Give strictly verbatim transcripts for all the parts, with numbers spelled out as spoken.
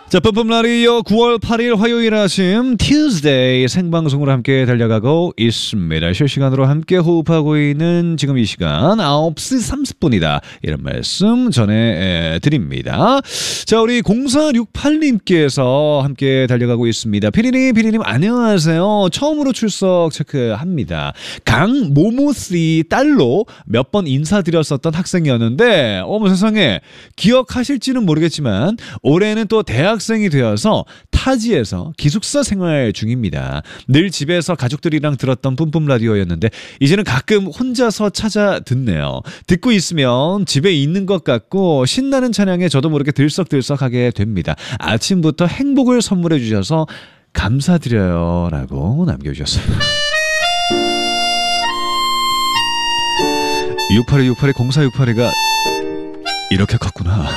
자, 뿜뿜 라디오 구월 팔일 화요일 아침 Tuesday 생방송으로 함께 달려가고 있습니다. 실시간으로 함께 호흡하고 있는 지금 이 시간 아홉 시 삼십 분이다. 이런 말씀 전해드립니다. 자, 우리 공사육팔님께서 함께 달려가고 있습니다. 피디님, 피디님 안녕하세요. 처음으로 출석 체크합니다. 강모모씨 딸로 몇 번 인사드렸었던 학생이었는데 어머 세상에 기억하실지는 모르겠지만 올해는 또 대학 학생이 되어서 타지에서 기숙사 생활 중입니다. 늘 집에서 가족들이랑 들었던 뿜뿜 라디오였는데 이제는 가끔 혼자서 찾아 듣네요. 듣고 있으면 집에 있는 것 같고 신나는 찬양에 저도 모르게 들썩들썩하게 됩니다. 아침부터 행복을 선물해 주셔서 감사드려요 라고 남겨주셨어요. 육팔이 육팔이 공사육팔이가 이렇게 컸구나.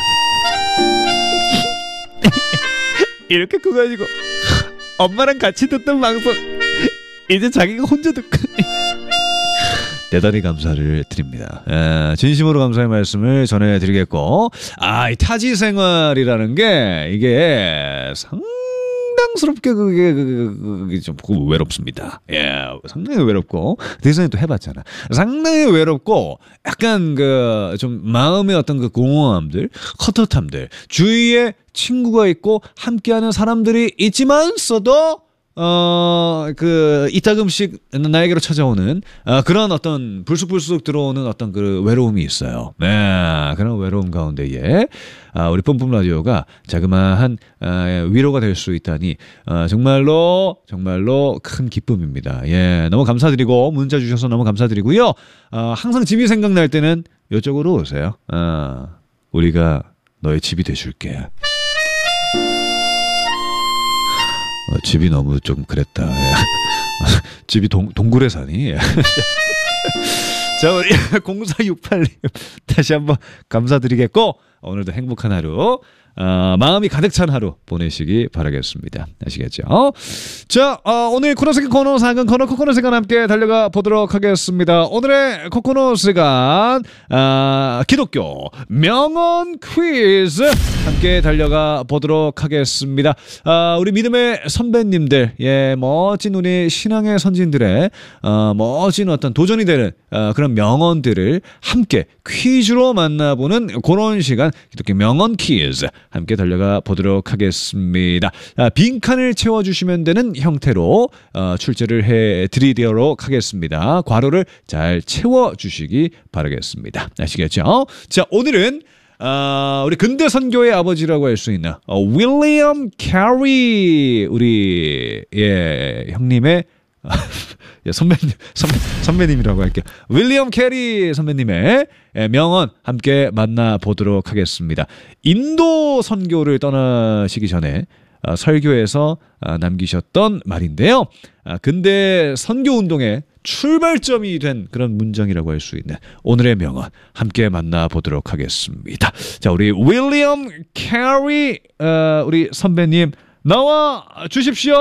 이렇게 커가지고 엄마랑 같이 듣던 방송 이제 자기가 혼자 듣고 대단히 감사를 드립니다. 에, 진심으로 감사의 말씀을 전해드리겠고, 아, 이 타지 생활이라는 게 이게 상당스럽게 그게, 그게, 그게 좀 외롭습니다. 예, 상당히 외롭고 대선이 또 해봤잖아. 상당히 외롭고 약간 그 좀 마음의 어떤 그 공허함들, 헛헛함들, 주위에 친구가 있고 함께하는 사람들이 있지만서도 어, 그 이따금씩 나에게로 찾아오는 어, 그런 어떤 불쑥불쑥 들어오는 어떤 그 외로움이 있어요. 네, 그런 외로움 가운데에 아, 우리 뿜뿜 라디오가 자그마한 아, 위로가 될 수 있다니 아, 정말로 정말로 큰 기쁨입니다. 예, 너무 감사드리고 문자 주셔서 너무 감사드리고요. 아, 항상 집이 생각날 때는 이쪽으로 오세요. 아, 우리가 너의 집이 돼줄게. 어, 집이 너무 좀 그랬다. 예. 집이 동, 동굴에 사니? 자, 우리 공사육팔님 다시 한번 감사드리겠고 오늘도 행복한 하루, 어, 마음이 가득 찬 하루 보내시기 바라겠습니다. 아시겠죠? 자, 어, 오늘 코너 시간 코너 사건 코너 코코넛 시간 함께 달려가 보도록 하겠습니다. 오늘의 코코넛 시간 어, 기독교 명언 퀴즈 함께 달려가 보도록 하겠습니다. 어, 우리 믿음의 선배님들, 예, 멋진 우리 신앙의 선진들의 어, 멋진 어떤 도전이 되는 어, 그런 명언들을 함께 퀴즈로 만나보는 그런 시간 기독교 명언 퀴즈 함께 달려가 보도록 하겠습니다. 아, 빈칸을 채워주시면 되는 형태로 어, 출제를 해드리도록 하겠습니다. 괄호를 잘 채워주시기 바라겠습니다. 아시겠죠? 자, 오늘은 어, 우리 근대 선교의 아버지라고 할 수 있는 어, 윌리엄 캐리 우리 예 형님의 예, 선배님 선배, 선배님이라고 할게요. 윌리엄 캐리 선배님의 명언 함께 만나보도록 하겠습니다. 인도 선교를 떠나시기 전에 어, 설교에서 어, 남기셨던 말인데요. 아, 근데 선교운동의 출발점이 된 그런 문장이라고 할 수 있는 오늘의 명언 함께 만나보도록 하겠습니다. 자, 우리 윌리엄 캐리 어, 우리 선배님 나와 주십시오.